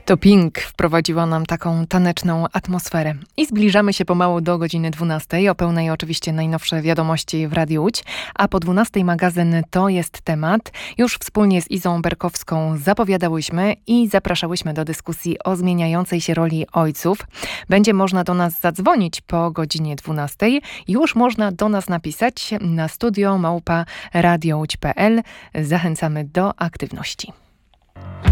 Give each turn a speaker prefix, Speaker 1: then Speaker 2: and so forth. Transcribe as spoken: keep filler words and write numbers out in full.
Speaker 1: To Pink wprowadziło nam taką taneczną atmosferę. I zbliżamy się pomału do godziny dwunastej. O pełnej oczywiście najnowsze wiadomości w Radiu Łódź. A po dwunastej magazyn To jest temat. Już wspólnie z Izą Berkowską zapowiadałyśmy i zapraszałyśmy do dyskusji o zmieniającej się roli ojców. Będzie można do nas zadzwonić po godzinie dwunastej. Już można do nas napisać na studio małpa radio łódź kropka p l. Zachęcamy do aktywności.